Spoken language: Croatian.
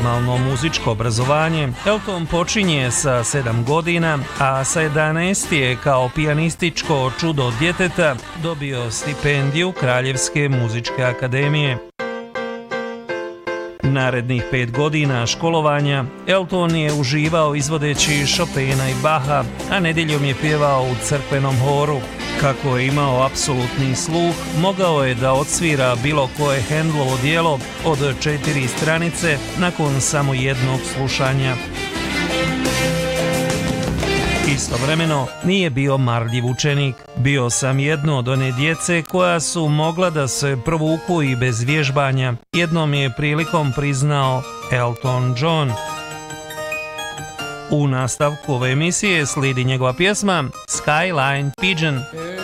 formalno muzičko obrazovanje, Elton počinje sa 7 godina, a sa 11 je kao pijanističko čudo djeteta dobio stipendiju Kraljevske muzičke akademije. Narednih 5 godina školovanja Elton je uživao izvodeći Chopina i Bacha, a nedjeljom je pjevao u crkvenom horu. Kako je imao apsolutni sluh, mogao je da odsvira bilo koje Handelovo djelo od 4 stranice nakon samo jednog slušanja. Istovremeno nije bio marljiv učenik. Bio sam jedno od one djece koja su mogla da se provuku i bez vježbanja. Jednom je prilikom priznao Elton John. U nastavku ove emisije slijedi njegova pjesma Skyline Pigeon.